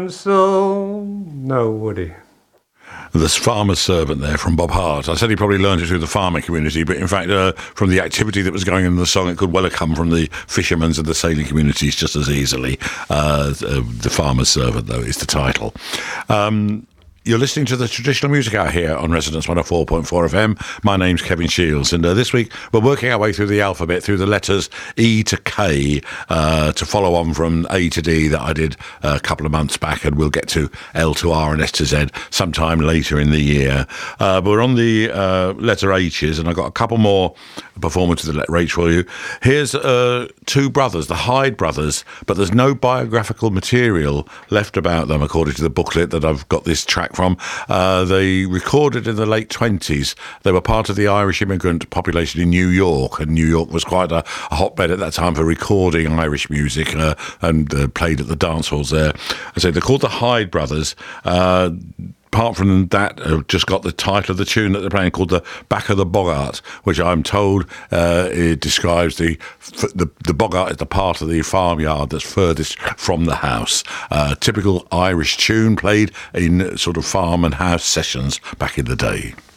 So, no, Woody. The farmer's servant there from Bob Hart. I said he probably learned it through the farming community, but in fact, from the activity that was going on in the song, it could well have come from the fishermen's and the sailing communities just as easily. The farmer's servant, though, is the title. You're listening to the Traditional Music Hour here on Resonance 104.4 FM. My name's Kevin Shields, and this week we're working our way through the alphabet, through the letters E to K, to follow on from A to D that I did a couple of months back, and we'll get to L to R and S to Z sometime later in the year. But we're on the letter H's, and I've got a couple more performances of the letter H for you. Here's two brothers, the Hyde brothers, but there's no biographical material left about them, according to the booklet that I've got this track from. They recorded in the late 20s. They were part of the Irish immigrant population in New York, and New York was quite a hotbed at that time for recording Irish music, and played at the dance halls there. So they're called the Hyde brothers. Apart from that, I've just got the title of the tune that they're playing, called the Back of the Boggart, which I'm told it describes the boggart is the part of the farmyard that's furthest from the house. Typical Irish tune played in sort of farm and house sessions back in the day.